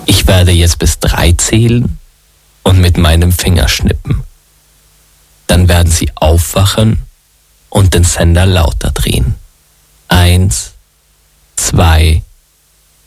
Ich werde jetzt bis 3 zählen und mit meinem Finger schnippen. Dann werden Sie aufwachen und den Sender lauter drehen.